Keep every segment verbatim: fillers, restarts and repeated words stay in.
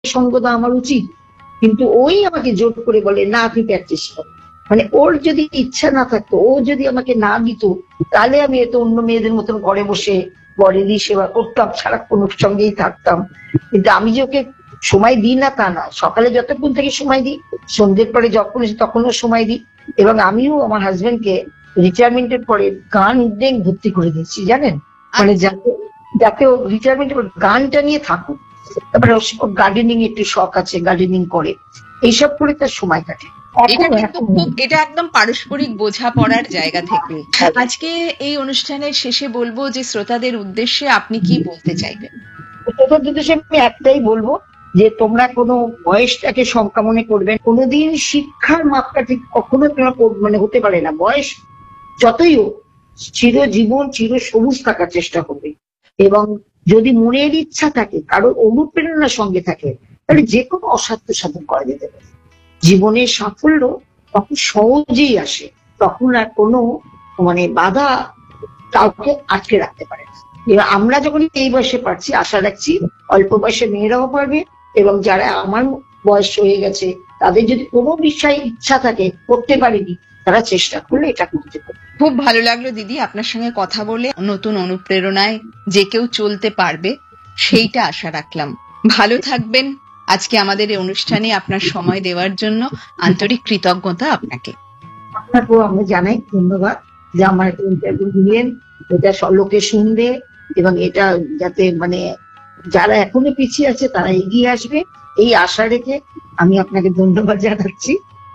সঙ্গ দেওয়া আমার উচিত, কিন্তু ওই আমাকে জোর করে বলে না তুই প্র্যাকটিস কর। মানে ওর যদি ইচ্ছা না থাকতো, ও যদি আমাকে না দিত, তাহলে আমি এত অন্য মেয়েদের মতন ঘরে বসে বরেরই সেবা করতাম, সারাক্ষণ ওর সঙ্গেই থাকতাম। কিন্তু আমি যে ওকে সময় দিই না তা না, সকালে যতক্ষণ থেকে সময় দিই, সন্ধ্যের পরে যখন তখনও সময় দিই। এবং আমিও আমার হাজবেন্ডকে রিটায়ারমেন্টের পরে গান নিয়ে ভর্তি করে দিচ্ছি, জানেন, মানে যাতে যাতে ও রিটায়ারমেন্টের পর গানটা নিয়ে থাকুক। তারপরে গার্ডেনিং একটু শখ আছে, গার্ডেনিং করে, এইসব করে তার সময় কাটে। এটা কিন্তু খুব, এটা একদম পারস্পরিক বোঝাপড়ার জায়গা থেকে। আজকে এই অনুষ্ঠানের শেষে বলবো যে শ্রোতাদের উদ্দেশ্যে আপনি কি বলতে চাইবেন? শ্রোতাদের উদ্দেশ্যে আমি একটাই বলবো যে তোমরা কোনো বয়সটাকে শঙ্কা মনে করবেন, কোনোদিন শিক্ষার মাপকাঠি কখনো তোমরা মানে হতে পারে না। বয়স যতই হোক, চিরজীবন চির সবুজ থাকার চেষ্টা করবে। এবং যদি মনের ইচ্ছা থাকে, কারোর অনুপ্রেরণার সঙ্গে থাকে, তাহলে যে কোনো অসাধ্য সাধন করা যেতে পারে। জীবনের সাফল্য তখন সহজেই আসে, তখন আর কোনো মানে বাধা কাউকে আটকে রাখতে পারে না। এবার আমরা যখন এই বয়সে পারছি, আশা রাখছি অল্প বয়সে মেয়েরাও পারবে। এবং যারা আমার বয়স হয়ে গেছে, তাদের যদি কোনো বিষয়ে ইচ্ছা থাকে, করতে পারেনি, তারা চেষ্টা করলে এটা করতে পারে। খুব ভালো লাগলো দিদি আপনার সঙ্গে কথা বলে। নতুন অনুপ্রেরণায় যে কেউ চলতে পারবে সেইটা আশা রাখলাম। ভালো থাকবেন। আজকে আমাদের এই অনুষ্ঠানে আপনার সময় দেওয়ার জন্য আন্তরিক কৃতজ্ঞতা আপনাকে। আপনাকেও আমি জানাই ধন্যবাদ যে আমার একটা ইন্টারভিউ দিলেন, এটা লোকে শুনবে এবং এটা যাতে মানে যারা এখনো পিছিয়ে আছে তারা এগিয়ে আসবে, এই আশা রেখে আমি আপনাকে ধন্যবাদ জানাচ্ছি।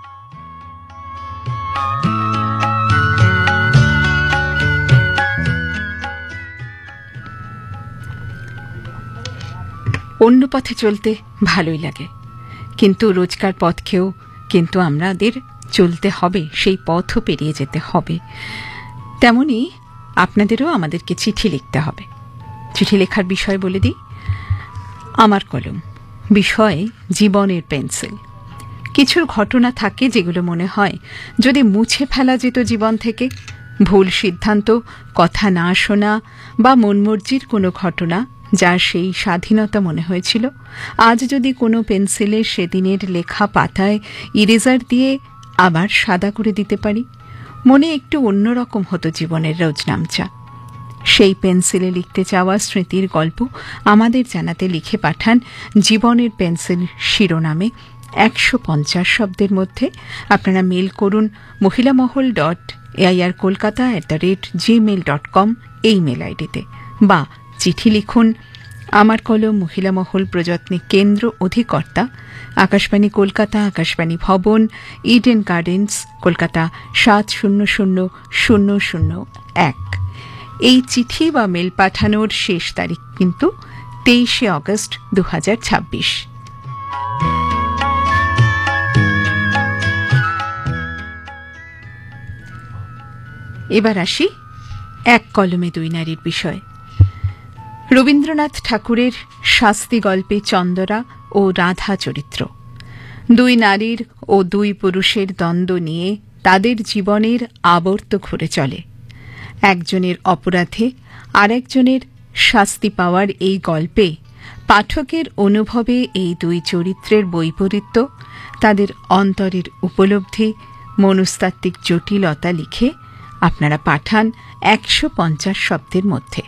অন্য পথে চলতে ভালোই লাগে, কিন্তু রোজকার পথকেও কিন্তু আমাদের চলতে হবে, সেই পথও পেরিয়ে যেতে হবে। তেমনি আপনাদেরও আমাদেরকে চিঠি লিখতে হবে। চিঠি লেখার বিষয় বলে দিই, আমার কলম, বিষয় জীবনের পেন্সিল। কিছুর ঘটনা থাকে যেগুলো মনে হয় যদি মুছে ফেলা যেত জীবন থেকে, ভুল সিদ্ধান্ত, কথা না শোনা বা মনমর্জির কোনো ঘটনা যার সেই স্বাধীনতা মনে হয়েছিল, আজ যদি কোনো পেন্সিলে সেদিনের লেখা পাতায় ইরেজার দিয়ে আবার সাদা করে দিতে পারি, মনে একটু অন্যরকম হতো জীবনের রোজনামচা। সেই পেন্সিলে লিখতে চাওয়া স্মৃতির গল্প আমাদের জানাতে লিখে পাঠান জীবনের পেন্সিল শিরোনামে একশো পঞ্চাশ শব্দের মধ্যে। আপনারা মেল করুন মহিলামহল dot AIR Kolkata at the rate Gmail dot com এই মেল আইডিতে, বা চিঠি লিখুন আমার কলম, মহিলামহল, প্রযত্নে কেন্দ্র, অধিকর্তা, আকাশবাণী কলকাতা, আকাশবাণী ভবন, ইডেন গার্ডেন্স, কলকাতা সাত শূন্য শূন্য শূন্য শূন্য এক। এই চিঠি বা মেল পাঠানোর শেষ তারিখ কিন্তু তেইশে অগস্ট দু হাজার ছাব্বিশ। এবার আসি এক কলমে দুই নারীর বিষয়। রবীন্দ্রনাথ ঠাকুরের শাস্তি গল্পে চন্দরা ও রাধা চরিত্র, দুই নারীর ও দুই পুরুষের দ্বন্দ্ব নিয়ে তাদের জীবনের আবর্ত ঘুরে চলে। একজনের অপরাধে আরেকজনের শাস্তি পাওয়ার এই গল্পে পাঠকের অনুভবে এই দুই চরিত্রের বৈপরীত্য, তাদের অন্তরের উপলব্ধি, মনস্তাত্ত্বিক জটিলতা লিখে আপনারা পাঠান একশো পঞ্চাশ শব্দের মধ্যে।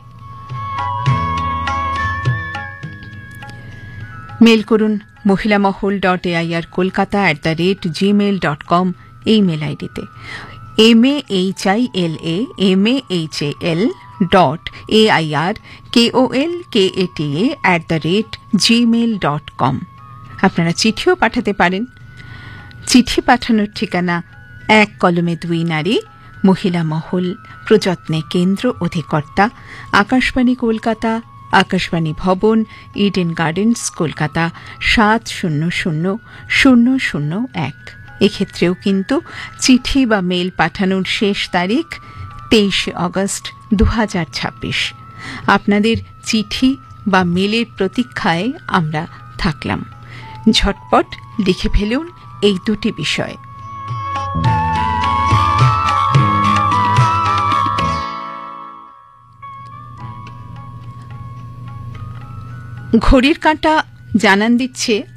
মেল করুন মহিলামহল dot AIR Kolkata at the rate Gmail dot com এই মেল আইডিতে। M A H I L A M A H A L dot A I R K O L K A T A at the rate Gmail dot com. আপনারা চিঠিও পাঠাতে পারেন। চিঠি পাঠানোর ঠিকানা এক কলমে দুই নারী, মহিলা মহল, প্রযত্নে কেন্দ্র, অধিকর্তা, আকাশবাণী কলকাতা, আকাশবাণী ভবন, ইডেন গার্ডেন্স, কলকাতা সাত শূন্য শূন্য শূন্য শূন্য এক। এক্ষেত্রেও কিন্তু চিঠি বা মেল পাঠানোর শেষ তারিখ তেইশে অগস্ট দু হাজার ছাব্বিশ। আপনাদের চিঠি বা মেলের প্রতীক্ষায় আমরা থাকলাম। ঝটপট লিখে ফেলুন এই দুটি বিষয়। ঘড়ির কাঁটা জানান দিচ্ছে